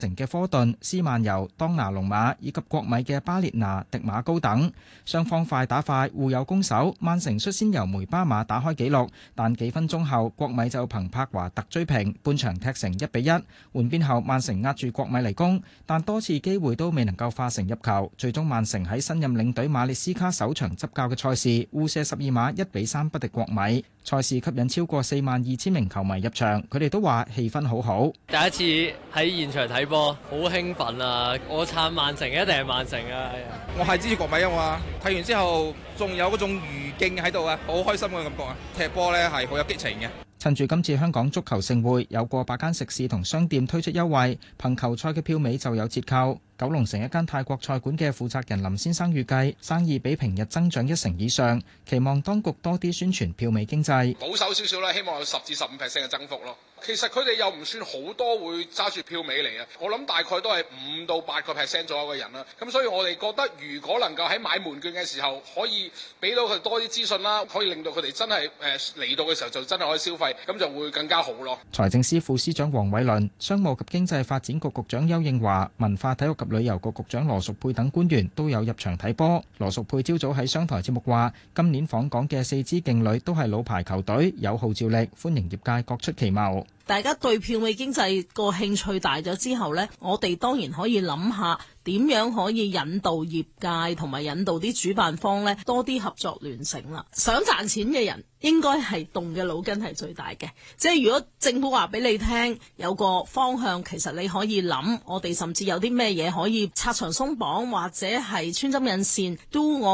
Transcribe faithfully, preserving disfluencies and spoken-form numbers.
城嘅科頓、斯曼尤、當拿龍馬以及國米嘅巴列拿、迪馬高等，雙方快打快，互有攻守。曼城率先由梅巴馬打開紀錄，但幾分鐘後國米就憑柏華特追平，半場踢成一比一。換邊後，曼城壓住國米嚟攻，但多次機會都未能夠化成入球。最終曼城喺新任領隊馬列斯卡首場執教嘅賽事，互射十二碼一比三不敵國米。賽事吸引超過四萬二千名球迷入場，佢哋都話氣氛好好。 第一次喺現場睇波，好興奮啊！我撐曼城，一定係曼城啊！ 我係支持國米啊嘛，睇完之後仲有嗰種餘勁喺度啊，好開心嘅感覺啊！踢波呢係好有激情嘅。 趁住今次香港足球盛會，有過百間食肆同商店推出優惠，憑球賽嘅票尾就有折扣。九龍城一間泰國菜館嘅負責人林先生預計生意比平日增長一成以上，期望當局多啲宣傳票尾經濟。 保守少少啦，希望有十至十五 percent 嘅增幅咯。其實佢哋又唔算好多會揸住票尾嚟啊，我諗大概都係五到八個 percent 左右嘅人啦。咁所以我哋覺得，如果能夠喺買門券嘅時候可以俾到佢多啲資訊啦，可以令到佢哋真係誒嚟到嘅時候就真係可以消費，咁就會更加好咯。 財政司副司長黃偉綸、商務及經濟發展局局長邱應華、文化體育及旅遊局局長羅淑佩等官員都有入場睇波。羅淑佩朝早喺商台節目話：今年訪港嘅四支勁旅都係老牌球隊，有號召力，歡迎業界各出奇謀。 大家對票尾經濟個興趣大咗之後呢，我哋當然可以諗下點樣可以引導業界同埋引導啲主辦方呢多啲合作聯成啦。想賺錢嘅人應該係動嘅腦筋係最大嘅，即係如果政府話俾你聽有個方向，其實你可以諗，我哋甚至有啲咩嘢可以拆牆鬆綁或者係穿針引線都我。